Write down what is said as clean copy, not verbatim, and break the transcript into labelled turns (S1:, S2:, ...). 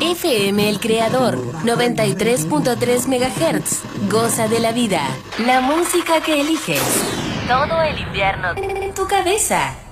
S1: FM El Creador, 93.3 MHz. Goza de la vida. La música que eliges. Todo el invierno en tu cabeza.